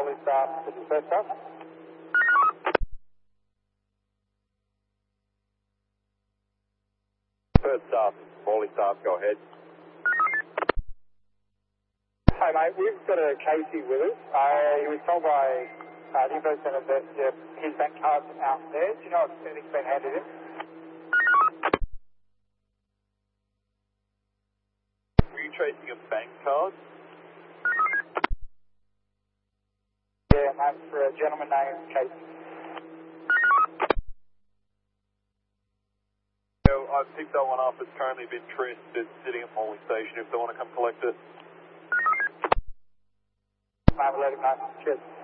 Morley staff, this is first staff. First staff, Morley staff, go ahead. Hi mate, we've got a Casey with us. He was told by the info centre that his bank card's out there. Do you know if anything's been handed in? Were you tracing a bank card? Yeah, mate, for a gentleman named Casey. I've picked that one up. It's currently been traced. It's sitting at Morley Station if they want to come collect it. Mate, we'll let him know. Cheers.